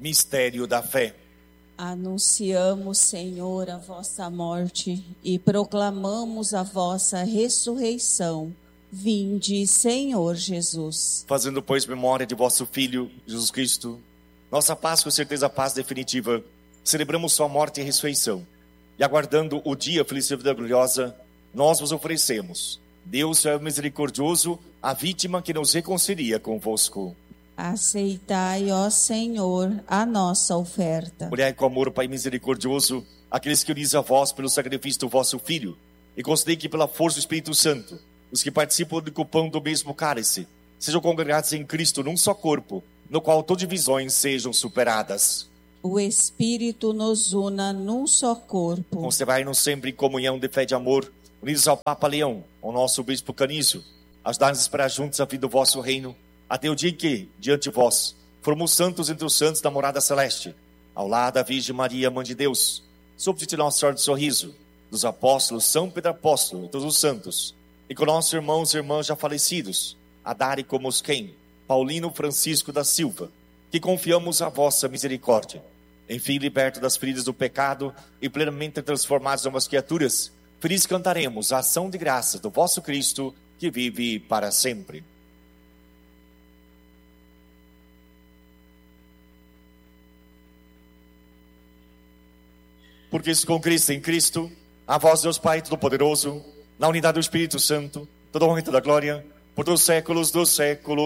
Mistério da fé. Anunciamos, Senhor, a vossa morte e proclamamos a vossa ressurreição. Vinde, Senhor Jesus. Fazendo, pois, memória de vosso Filho, Jesus Cristo, nossa Páscoa, certeza, paz definitiva, celebramos sua morte e ressurreição. E aguardando o dia feliz e vida gloriosa, nós vos oferecemos, Deus fiel e misericordioso, a vítima que nos reconcilia convosco. Aceitai, ó Senhor, a nossa oferta. Olhai com amor, Pai misericordioso, aqueles que unis a vós pelo sacrifício do vosso Filho, e concedei que pela força do Espírito Santo, os que participam do pão do mesmo cálice, sejam congregados em Cristo num só corpo, no qual todas divisões sejam superadas. O Espírito nos una num só corpo. Conservai-nos sempre em comunhão de fé e de amor, unidos ao Papa Leão, ao nosso Bispo Canício, ajudai-nos a esperar juntos a vida do vosso reino, até o dia em que, diante de vós, formos santos entre os santos da morada celeste, ao lado da Virgem Maria, Mãe de Deus, sob o nosso Senhor de sorriso, dos apóstolos, São Pedro Apóstolo e todos os santos, e com nossos irmãos e irmãs já falecidos, Adari Comosquem, Paulino Francisco da Silva, que confiamos a vossa misericórdia. Enfim, liberto das feridas do pecado e plenamente transformados em novas criaturas, felizes cantaremos a ação de graças do vosso Cristo, que vive para sempre. Porque isso com Cristo, em Cristo, a vós, Deus Pai Todo-Poderoso, na unidade do Espírito Santo, toda honra e toda glória, por todos os séculos dos séculos.